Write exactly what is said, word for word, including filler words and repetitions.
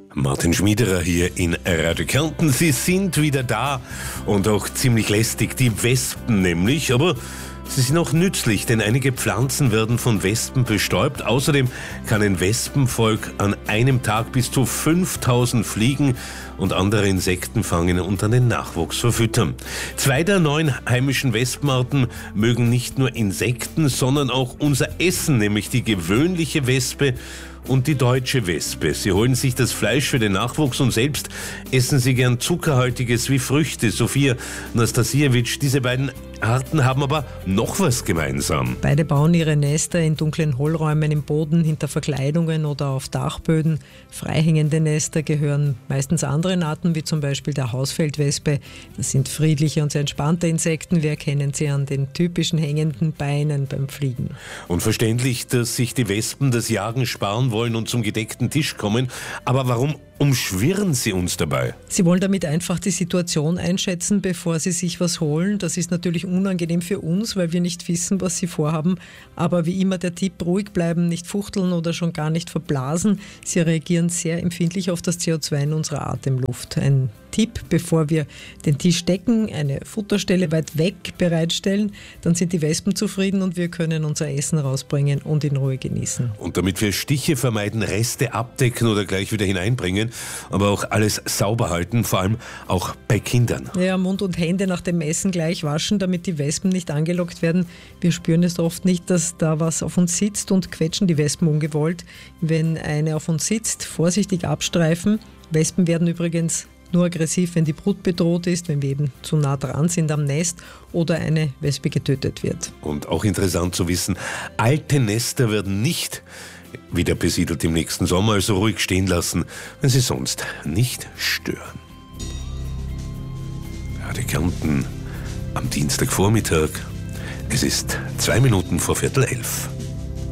Martin Schmiederer hier in Radio Kärnten. Sie sind wieder da und auch ziemlich lästig, die Wespen nämlich, aber sie sind auch nützlich, denn einige Pflanzen werden von Wespen bestäubt. Außerdem kann ein Wespenvolk an einem Tag bis zu fünftausend Fliegen und andere Insekten fangen und dann den Nachwuchs verfüttern. Zwei der neun heimischen Wespenarten mögen nicht nur Insekten, sondern auch unser Essen, nämlich die gewöhnliche Wespe und die deutsche Wespe. Sie holen sich das Fleisch für den Nachwuchs und selbst essen sie gern Zuckerhaltiges wie Früchte. Sophia Nastasiewicz, diese beiden Arten haben aber noch was gemeinsam. Beide bauen ihre Nester in dunklen Hohlräumen im Boden, hinter Verkleidungen oder auf Dachböden. Freihängende Nester gehören meistens anderen Arten, wie zum Beispiel der Hausfeldwespe. Das sind friedliche und sehr entspannte Insekten. Wir erkennen sie an den typischen hängenden Beinen beim Fliegen. Und verständlich, dass sich die Wespen das Jagen sparen wollen und zum gedeckten Tisch kommen. Aber warum umschwirren sie uns dabei? Sie wollen damit einfach die Situation einschätzen, bevor sie sich was holen. Das ist natürlich unangenehm für uns, weil wir nicht wissen, was sie vorhaben. Aber wie immer der Tipp, ruhig bleiben, nicht fuchteln oder schon gar nicht verblasen. Sie reagieren sehr empfindlich auf das C O zwei in unserer Atemluft. Ein Tipp, bevor wir den Tisch decken, eine Futterstelle weit weg bereitstellen, dann sind die Wespen zufrieden und wir können unser Essen rausbringen und in Ruhe genießen. Und damit wir Stiche vermeiden, Reste abdecken oder gleich wieder hineinbringen, aber auch alles sauber halten, vor allem auch bei Kindern. Ja, Mund und Hände nach dem Essen gleich waschen, damit die Wespen nicht angelockt werden. Wir spüren es oft nicht, dass da was auf uns sitzt und quetschen die Wespen ungewollt. Wenn eine auf uns sitzt, vorsichtig abstreifen. Wespen werden übrigens nur aggressiv, wenn die Brut bedroht ist, wenn wir eben zu nah dran sind am Nest oder eine Wespe getötet wird. Und auch interessant zu wissen, alte Nester werden nicht wieder besiedelt im nächsten Sommer, also ruhig stehen lassen, wenn sie sonst nicht stören. Radio Kärnten am Dienstagvormittag. Es ist zwei Minuten vor Viertel elf.